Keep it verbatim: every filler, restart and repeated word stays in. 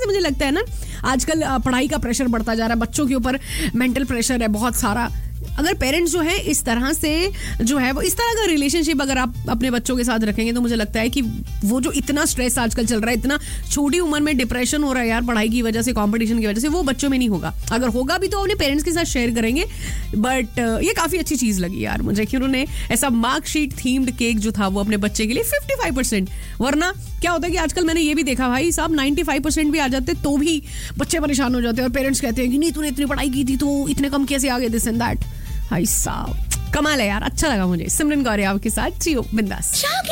मुझे लगता है ना आजकल पढ़ाई का प्रेशर बढ़ता जा रहा है, बच्चों के ऊपर मेंटल प्रेशर है बहुत सारा. अगर पेरेंट्स जो है इस तरह से जो है वो इस तरह का रिलेशनशिप अगर आप अपने बच्चों के साथ रखेंगे तो मुझे लगता है कि वो जो इतना स्ट्रेस आजकल चल रहा है, इतना छोटी उम्र में डिप्रेशन हो रहा है यार पढ़ाई की वजह से, कंपटीशन की वजह से, वो बच्चों में नहीं होगा. अगर होगा भी तो अपने पेरेंट्स के साथ शेयर करेंगे. बट ये काफी अच्छी चीज लगी यार मुझे कि उन्होंने ऐसा मार्कशीट थीम्ड केक जो था वो अपने बच्चे के लिए फिफ्टी फाइव परसेंट. वरना क्या होता है कि आजकल मैंने ये भी देखा भाई साहब नाइन्टी फाइव परसेंट भी आ जाते तो भी बच्चे परेशान हो जाते हैं और पेरेंट्स कहते हैं कि नहीं तूने इतनी पढ़ाई की थी तो इतने कम कैसे आ गए, दिस एंड दैट. भाई साहब कमाल है यार, अच्छा लगा मुझे. सिमरन गौरे आपके साथ जियो बिंदास.